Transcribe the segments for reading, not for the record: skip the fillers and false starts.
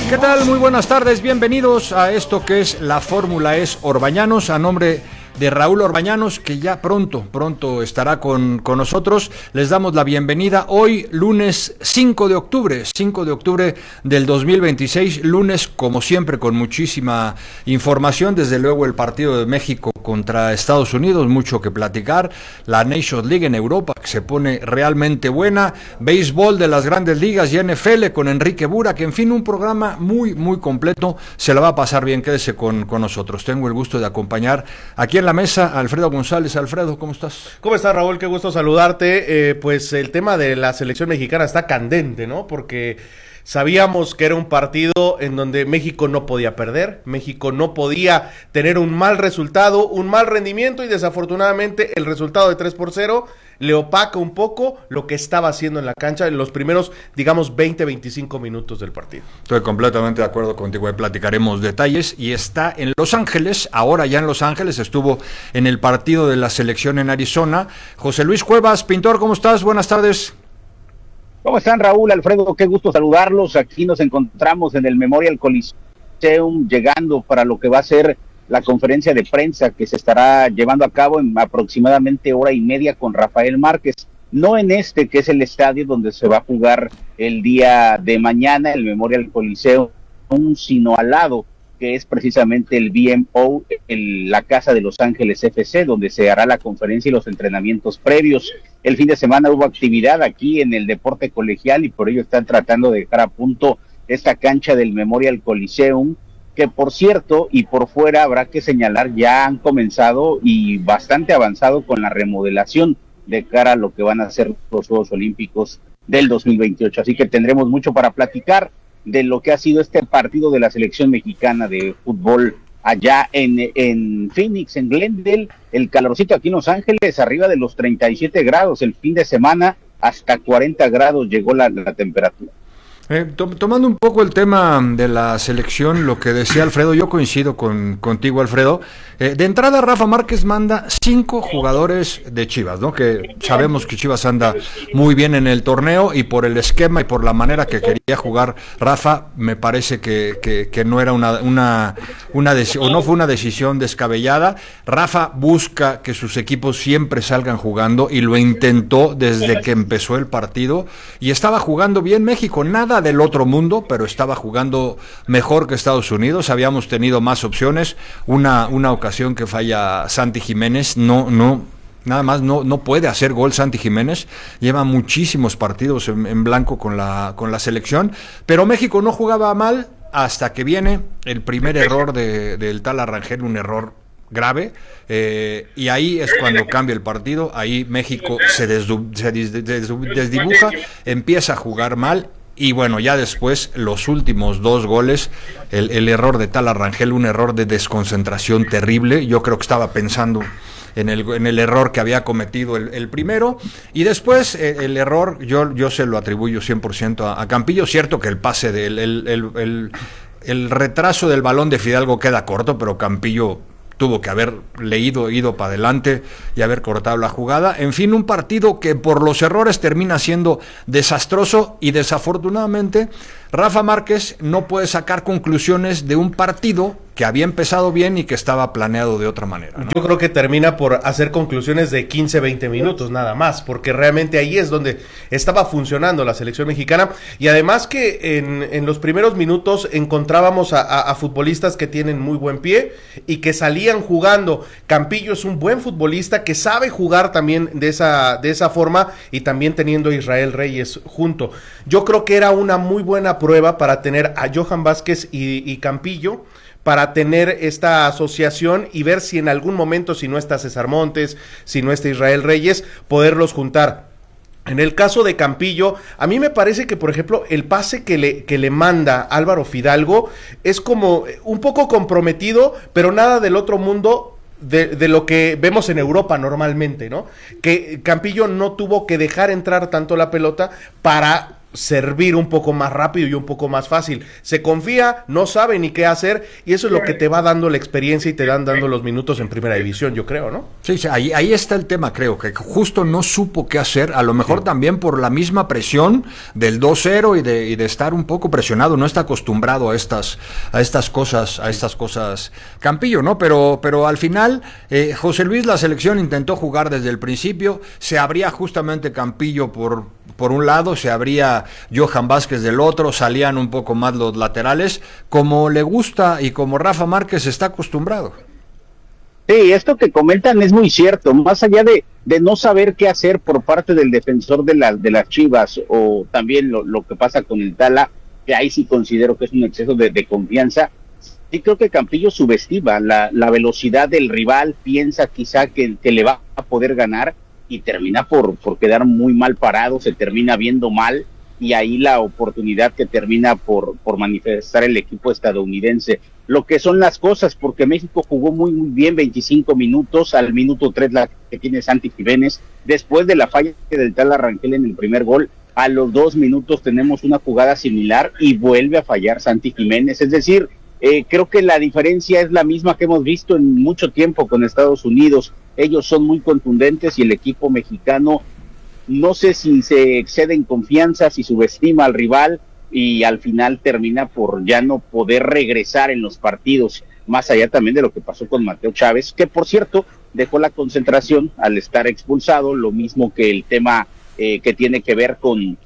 ¿Qué tal? Muy buenas tardes, bienvenidos a esto que es la Fórmula Es Orbañanos, a nombre de Raúl Orbañanos, que ya pronto estará con nosotros. Les damos la bienvenida hoy, lunes 5 de octubre del 2026, lunes como siempre con muchísima información, desde luego el partido de México contra Estados Unidos, mucho que platicar, la Nations League en Europa, que se pone realmente buena, béisbol de las grandes ligas y NFL con Enrique Burak, en fin, un programa muy completo, se la va a pasar bien, quédese con nosotros. Tengo el gusto de acompañar aquí en la mesa a Alfredo González. Alfredo, ¿cómo estás? ¿Cómo estás, Raúl? Qué gusto saludarte. Pues el tema de la selección mexicana está candente, ¿no? Porque sabíamos que era un partido en donde México no podía perder, México no podía tener un mal resultado, un mal rendimiento, y desafortunadamente el resultado de 3-0 le opaca un poco lo que estaba haciendo en la cancha en los primeros, digamos, 20-25 minutos del partido. Estoy completamente de acuerdo contigo, ahí platicaremos detalles, y está en Los Ángeles, ahora ya en Los Ángeles, estuvo en el partido de la selección en Arizona. José Luis Cuevas, pintor, ¿cómo estás? Buenas tardes. ¿Cómo están, Raúl, Alfredo? Qué gusto saludarlos. Aquí nos encontramos en el Memorial Coliseum, llegando para lo que va a ser la conferencia de prensa que se estará llevando a cabo en aproximadamente hora y media con Rafael Márquez. No en este, que es el estadio donde se va a jugar el día de mañana, el Memorial Coliseum, sino al lado, que es precisamente el BMO, la Casa de Los Ángeles FC, donde se hará la conferencia y los entrenamientos previos. El fin de semana hubo actividad aquí en el deporte colegial y por ello están tratando de dejar a punto esta cancha del Memorial Coliseum, que por cierto, y por fuera habrá que señalar, ya han comenzado y bastante avanzado con la remodelación de cara a lo que van a ser los Juegos Olímpicos del 2028. Así que tendremos mucho para platicar de lo que ha sido este partido de la selección mexicana de fútbol allá en Phoenix, en Glendale. El calorcito aquí en Los Ángeles, arriba de los 37 grados, el fin de semana hasta 40 grados llegó la temperatura. Tomando un poco el tema de la selección, lo que decía Alfredo, yo coincido contigo, Alfredo. De entrada, Rafa Márquez manda 5 jugadores de Chivas, ¿no? Que sabemos que Chivas anda muy bien en el torneo, y por el esquema y por la manera que quería jugar Rafa, me parece que no era una decisión, o no fue una decisión descabellada. Rafa busca que sus equipos siempre salgan jugando, y lo intentó desde que empezó el partido, y estaba jugando bien México, nada del otro mundo, pero estaba jugando mejor que Estados Unidos. Habíamos tenido más opciones, una ocasión que falla Santi Jiménez, nada más no puede hacer gol Santi Jiménez, lleva muchísimos partidos en blanco con la selección, pero México no jugaba mal hasta que viene el primer error del tal Arrangel, un error grave, y ahí es cuando cambia el partido. Ahí México se desdibuja, empieza a jugar mal. Y bueno, ya después, los últimos 2 goles, el error de tal Arrangel, un error de desconcentración terrible. Yo creo que estaba pensando en el error que había cometido el primero, y después el error, yo se lo atribuyo 100% a Campillo. Cierto que el pase el retraso del balón de Fidalgo queda corto, pero Campillo tuvo que haber ido para adelante y haber cortado la jugada. En fin, un partido que por los errores termina siendo desastroso, y desafortunadamente Rafa Márquez no puede sacar conclusiones de un partido que había empezado bien y que estaba planeado de otra manera, ¿no? Yo creo que termina por hacer conclusiones de 15-20 minutos nada más, porque realmente ahí es donde estaba funcionando la selección mexicana, y además que en los primeros minutos encontrábamos a futbolistas que tienen muy buen pie y que salían jugando. Campillo es un buen futbolista que sabe jugar también de esa forma, y también teniendo a Israel Reyes junto. Yo creo que era una muy buena prueba para tener a Johan Vázquez y Campillo, para tener esta asociación y ver si en algún momento, si no está César Montes, si no está Israel Reyes, poderlos juntar. En el caso de Campillo, a mí me parece que, por ejemplo, el pase que le manda Álvaro Fidalgo es como un poco comprometido, pero nada del otro mundo de lo que vemos en Europa normalmente, ¿no? Que Campillo no tuvo que dejar entrar tanto la pelota para servir un poco más rápido y un poco más fácil. Se confía, no sabe ni qué hacer, y eso es lo que te va dando la experiencia y te dan dando los minutos en primera división, yo creo, ¿no? Sí, ahí está el tema, creo, que justo no supo qué hacer, a lo mejor también por la misma presión del 2-0 y de estar un poco presionado, no está acostumbrado a estas cosas Campillo, ¿no? Pero al final, José Luis, la selección intentó jugar desde el principio, se abría justamente Campillo por un lado, se abría Johan Vázquez del otro, salían un poco más los laterales, como le gusta y como Rafa Márquez está acostumbrado. Sí, esto que comentan es muy cierto, más allá de no saber qué hacer por parte del defensor de las Chivas, o también lo que pasa con el Tala, que ahí sí considero que es un exceso de confianza. Sí, creo que Campillo subestima la velocidad del rival, piensa quizá que le va a poder ganar y termina por quedar muy mal parado, se termina viendo mal, y ahí la oportunidad que termina por manifestar el equipo estadounidense. Lo que son las cosas, porque México jugó muy bien 25 minutos, al minuto 3 la que tiene Santi Jiménez, después de la falla del Tala Rangel en el primer gol, a los 2 minutos tenemos una jugada similar y vuelve a fallar Santi Jiménez, es decir, creo que la diferencia es la misma que hemos visto en mucho tiempo con Estados Unidos. Ellos son muy contundentes y el equipo mexicano, no sé si se excede en confianza, si subestima al rival y al final termina por ya no poder regresar en los partidos, más allá también de lo que pasó con Mateo Chávez, que por cierto dejó la concentración al estar expulsado, lo mismo que el tema que tiene que ver con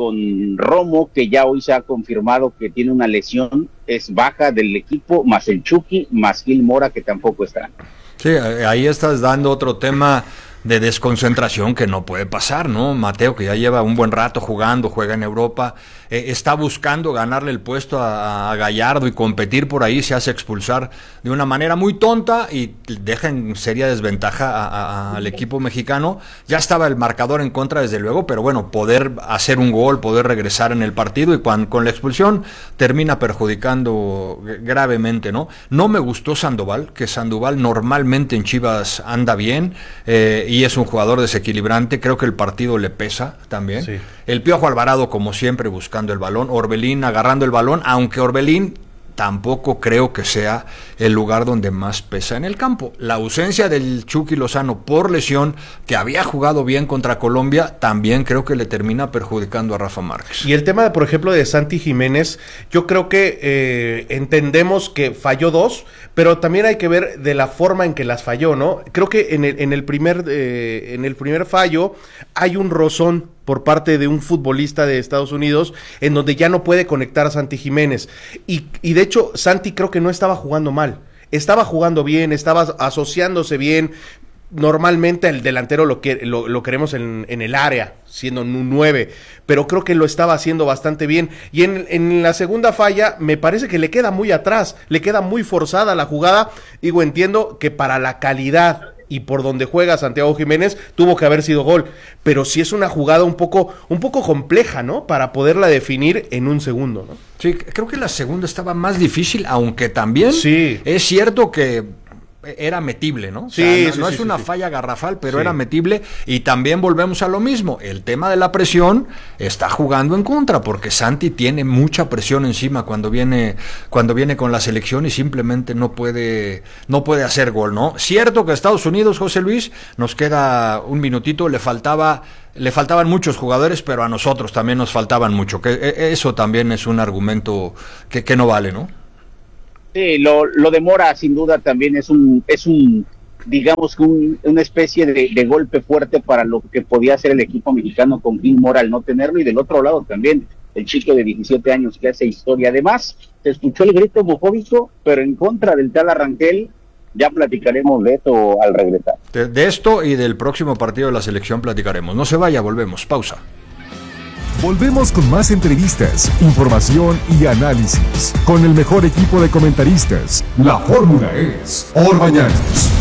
Romo, que ya hoy se ha confirmado que tiene una lesión, es baja del equipo, más el Chucky, más Gil Mora, que tampoco está. Sí, ahí estás dando otro tema de desconcentración que no puede pasar, ¿no? Mateo, que ya lleva un buen rato jugando, juega en Europa, está buscando ganarle el puesto a Gallardo y competir por ahí, se hace expulsar de una manera muy tonta y deja en seria desventaja al equipo mexicano. Ya estaba el marcador en contra desde luego, pero bueno, poder hacer un gol, poder regresar en el partido y con la expulsión termina perjudicando gravemente, ¿no? No me gustó Sandoval, que Sandoval normalmente en Chivas anda bien, y es un jugador desequilibrante, creo que el partido le pesa también. Sí. El Piojo Alvarado, como siempre, buscando el balón, Orbelín agarrando el balón, aunque Orbelín tampoco creo que sea el lugar donde más pesa en el campo. La ausencia del Chucky Lozano por lesión, que había jugado bien contra Colombia, también creo que le termina perjudicando a Rafa Márquez. Y el tema, por ejemplo, de Santi Jiménez, yo creo que entendemos que falló 2, pero también hay que ver de la forma en que las falló, ¿no? Creo que en el primer fallo hay un rozón por parte de un futbolista de Estados Unidos, en donde ya no puede conectar a Santi Jiménez. Y de hecho, Santi creo que no estaba jugando mal. Estaba jugando bien, estaba asociándose bien. Normalmente el delantero lo queremos en el área, siendo un 9, pero creo que lo estaba haciendo bastante bien. Y en la segunda falla, me parece que le queda muy atrás, le queda muy forzada la jugada. Digo, entiendo que para la calidad y por donde juega Santiago Jiménez tuvo que haber sido gol, pero sí es una jugada un poco compleja, ¿no? Para poderla definir en un segundo, ¿no? Sí, creo que la segunda estaba más difícil, aunque también sí. Es cierto que era metible, ¿no? Sí, o sea, no sí, es sí, una sí. falla garrafal, pero Sí. era metible, y también volvemos a lo mismo, el tema de la presión está jugando en contra, porque Santi tiene mucha presión encima cuando viene con la selección y simplemente no puede hacer gol, ¿no? Cierto que a Estados Unidos, José Luis, nos queda un minutito, le faltaban muchos jugadores, pero a nosotros también nos faltaban mucho, que eso también es un argumento que no vale, ¿no? Sí, lo de Mora sin duda también es un digamos que una especie de golpe fuerte para lo que podía hacer el equipo mexicano con Gil Mora al no tenerlo, y del otro lado también el chico de 17 años que hace historia. Además, se escuchó el grito homofóbico, pero en contra del Tala Rangel. Ya platicaremos de esto al regresar. De esto y del próximo partido de la selección platicaremos. No se vaya, volvemos. Pausa. Volvemos con más entrevistas, información y análisis con el mejor equipo de comentaristas. La fórmula es Orbañanos.